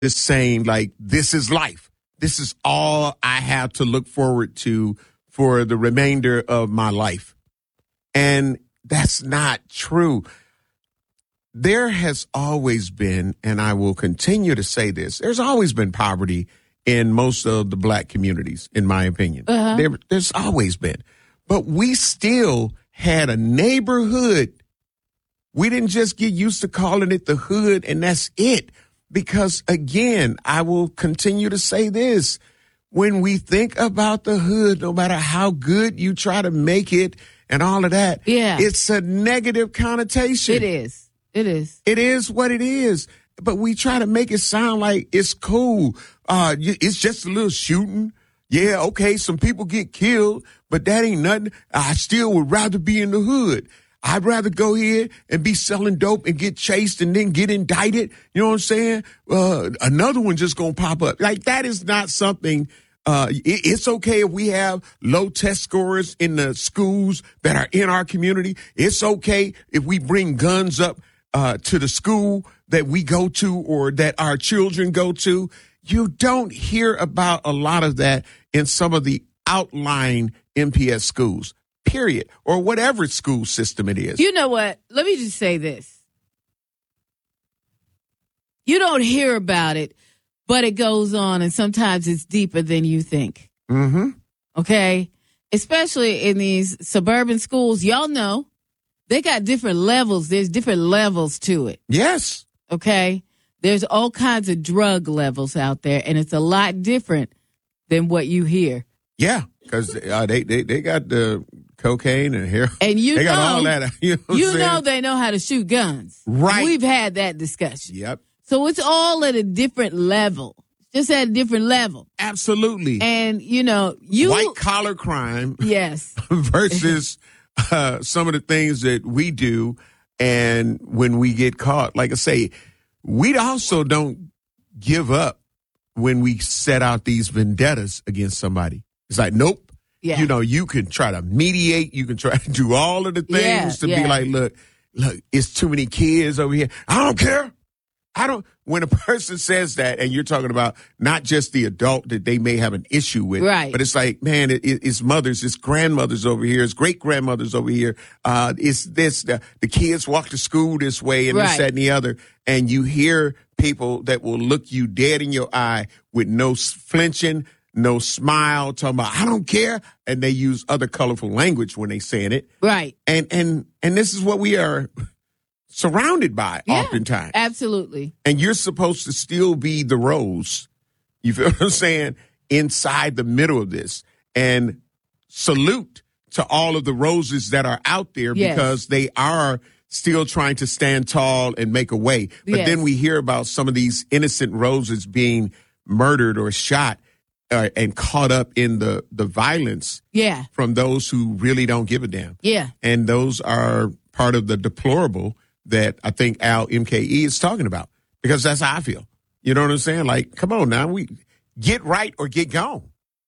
just saying, like, this is life. This is all I have to look forward to for the remainder of my life. And that's not true. There has always been, and I will continue to say this, there's always been poverty in most of the black communities, in my opinion. There's always been. But we still had a neighborhood. We didn't just get used to calling it the hood, and that's it. Because, again, I will continue to say this. When we think about the hood, no matter how good you try to make it and all of that, it's a negative connotation. It is. It is. It is what it is. But we try to make it sound like it's cool. It's just a little shooting. Yeah, okay, some people get killed, but that ain't nothing. I still would rather be in the hood. I'd rather go here and be selling dope and get chased and then get indicted. You know what I'm saying? Another one just gonna pop up. Like, that is not something. It's okay if we have low test scores in the schools that are in our community. It's okay if we bring guns up to the school that we go to or that our children go to. You don't hear about a lot of that in some of the outlying MPS schools. Period. Or whatever school system it is. You know what? Let me just say this. You don't hear about it, but it goes on, and sometimes it's deeper than you think. Mm-hmm. Okay? Especially in these suburban schools. Y'all know they got different levels. There's different levels to it. Yes. Okay? There's all kinds of drug levels out there, and it's a lot different than what you hear. Yeah, because they got the cocaine and heroin. And they got all that. You know they know how to shoot guns. Right. We've had that discussion. Yep. So it's all at a different level. Just at a different level. Absolutely. And, white collar crime. Yes. Versus some of the things that we do. And when we get caught, like I say, we also don't give up when we set out these vendettas against somebody. It's like, nope. Yeah. You can try to mediate. You can try to do all of the things to be like, look, it's too many kids over here. I don't care. When a person says that, and you're talking about not just the adult that they may have an issue with, right? But it's like, man, it's mothers, it's grandmothers over here, it's great grandmothers over here. It's this, the kids walk to school this way, and this, that, and the other. And you hear people that will look you dead in your eye with no flinching, no smile, talking about, I don't care. And they use other colorful language when they saying it. Right. And this is what we are surrounded by oftentimes. Absolutely. And you're supposed to still be the rose, you feel what I'm saying, inside the middle of this. And salute to all of the roses that are out there because they are still trying to stand tall and make a way. But then we hear about some of these innocent roses being murdered or shot and caught up in the violence from those who really don't give a damn. Yeah. And those are part of the deplorable that I think Al MKE is talking about, because that's how I feel. You know what I'm saying? Like, come on now, we get right or get gone.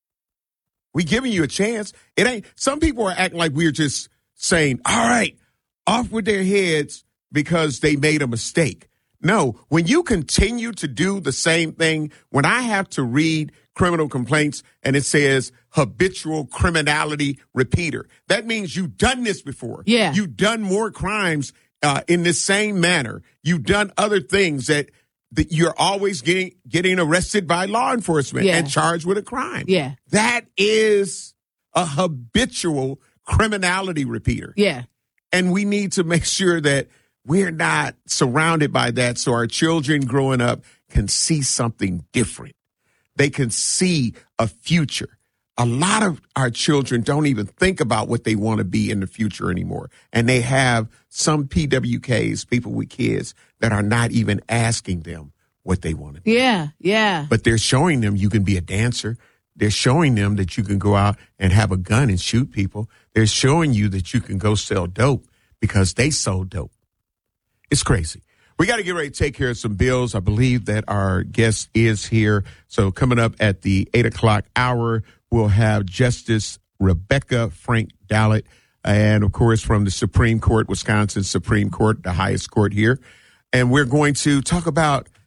We giving you a chance. It ain't. Some people are acting like we're just saying, all right, off with their heads because they made a mistake. No, when you continue to do the same thing, when I have to read criminal complaints and it says habitual criminality repeater, that means you've done this before. Yeah. You've done more crimes in this same manner. You've done other things that you're always getting arrested by law enforcement and charged with a crime. Yeah. That is a habitual criminality repeater. Yeah. And we need to make sure that we're not surrounded by that, so our children growing up can see something different. They can see a future. A lot of our children don't even think about what they want to be in the future anymore. And they have some PWKs, people with kids, that are not even asking them what they want to be. Yeah, yeah. But they're showing them you can be a dancer. They're showing them that you can go out and have a gun and shoot people. They're showing you that you can go sell dope because they sold dope. It's crazy. We got to get ready to take care of some bills. I believe that our guest is here. So coming up at the 8 o'clock hour, we'll have Justice Rebecca Frank Dallett, and of course from the Supreme Court, Wisconsin Supreme Court, the highest court here. And we're going to talk about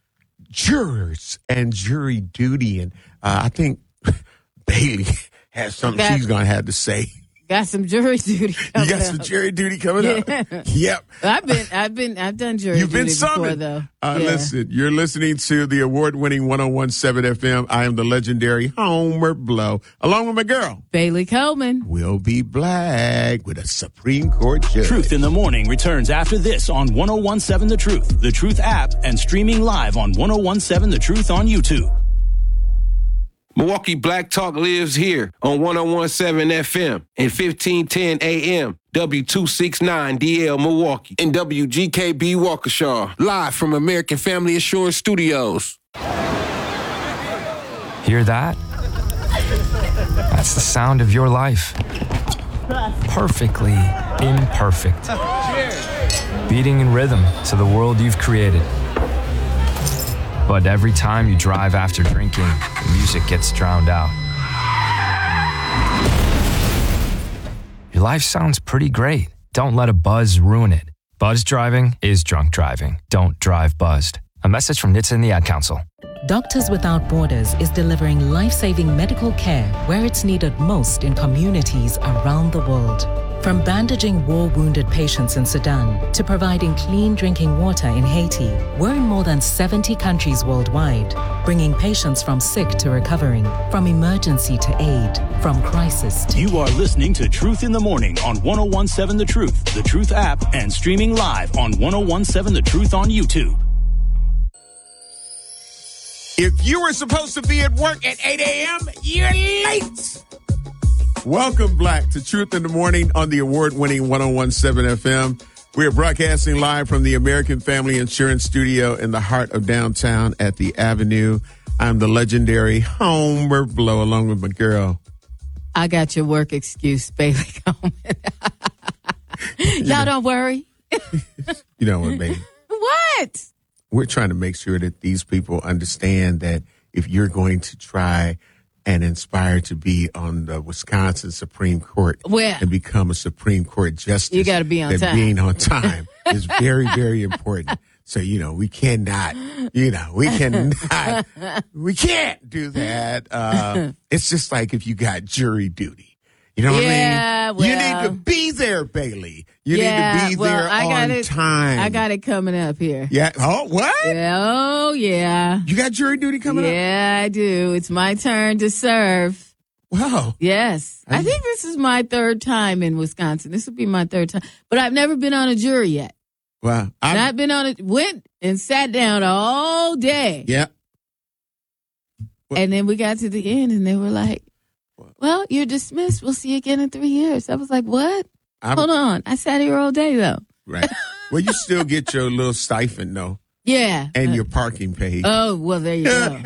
jurors and jury duty. And I think Bailey has something she's going to have to say. Got some jury duty coming You got some jury duty coming up? Yep. I've done jury You've duty been summoned. before, though. Listen, you're listening to the award-winning 101.7 FM. I am the legendary Homer Blow, along with my girl, Bailey Coleman. We'll be black with a Supreme Court judge. Truth in the Morning returns after this on 101.7 The Truth app, and streaming live on 101.7 The Truth on YouTube. Milwaukee Black Talk lives here on 101.7 FM and 1510 AM, W269DL Milwaukee, and WGKB Waukesha, live from American Family Insurance Studios. Hear that? That's the sound of your life. Perfectly imperfect. Beating in rhythm to the world you've created. But every time you drive after drinking, the music gets drowned out. Your life sounds pretty great. Don't let a buzz ruin it. Buzz driving is drunk driving. Don't drive buzzed. A message from NHTSA and the Ad Council. Doctors Without Borders is delivering life-saving medical care where it's needed most in communities around the world. From bandaging war-wounded patients in Sudan to providing clean drinking water in Haiti, we're in more than 70 countries worldwide, bringing patients from sick to recovering, from emergency to aid, from crisis to You are listening to Truth in the Morning on 101.7 The Truth app, and streaming live on 101.7 The Truth on YouTube. If you were supposed to be at work at 8 a.m., you're late. Welcome, Black, to Truth in the Morning on the award-winning 101.7 FM. We are broadcasting live from the American Family Insurance Studio in the heart of downtown at the Avenue. I'm the legendary Homer Blow, along with my girl. I got your work excuse, Bailey Coleman. Y'all don't worry. You know what, baby? What? We're trying to make sure that these people understand that if you're going to try and inspire to be on the Wisconsin Supreme Court and become a Supreme Court justice, you got to be on time. Being on time is very, very important. So, we cannot, we can't do that. It's just like if you got jury duty. You know what I mean? Well, you need to be there, Bailey. You need to be there on time. I got it coming up here. Yeah. Oh, what? Oh, yeah. You got jury duty coming up? Yeah, I do. It's my turn to serve. Wow. Yes. I think this is my third time in Wisconsin. This will be my third time. But I've never been on a jury yet. Wow. I've been on it, went and sat down all day. Yeah. And then we got to the end and they were like, well, you're dismissed. We'll see you again in 3 years. I was like, what? Hold on. I sat here all day, though. Right. Well, you still get your little stipend, though. Yeah. And your parking paid. Oh, well, there you go.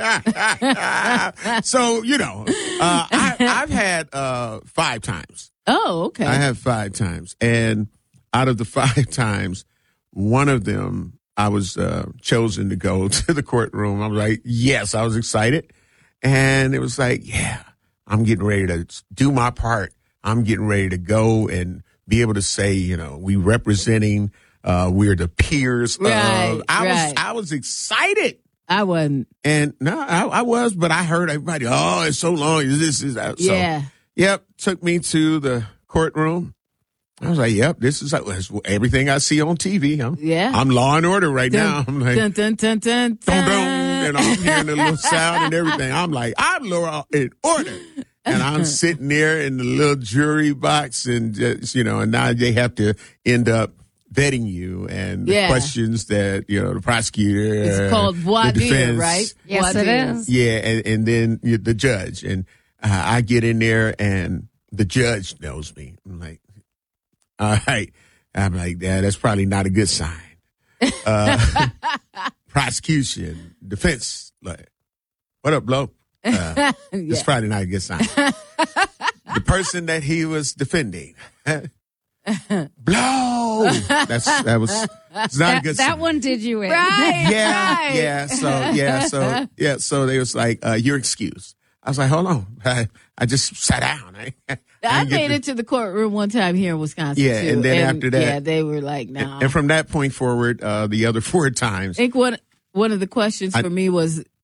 So, I've had 5 times. Oh, okay. I have 5 times. And out of the 5 times, one of them, I was chosen to go to the courtroom. I was like, yes, I was excited. And it was like, yeah. I'm getting ready to do my part. I'm getting ready to go and be able to say, we representing, we're the peers of. I was excited. I wasn't. And no, I was, but I heard everybody, oh, it's so long. This is that. Yeah. So, yep. Took me to the courtroom. I was like, yep, this is everything I see on TV. I'm Law and Order right now. I'm like, dun, dun, dun, dun, dun. Dun, dun, and I'm hearing the little sound and everything. I'm like, I'm Law and Order. And I'm sitting there in the little jury box and just, and now they have to end up vetting you and the questions that, the prosecutor. It's called voir dire, right? Yes, it is. Yeah. And then the judge. And I get in there and the judge knows me. I'm like, all right. I'm like, that's probably not a good sign. Prosecution, defense, like, what up, Blow? It's probably not a good sign. The person that he was defending, Blow. It's not a good sign. That one did you in. Right. Yeah. So they was like, you're excused. I was like, hold on. I just sat down. I made it to the courtroom one time here in Wisconsin. Yeah, too. And then after that, they were like, "No." And from that point forward, the other 4 times, I think one of the questions for me was,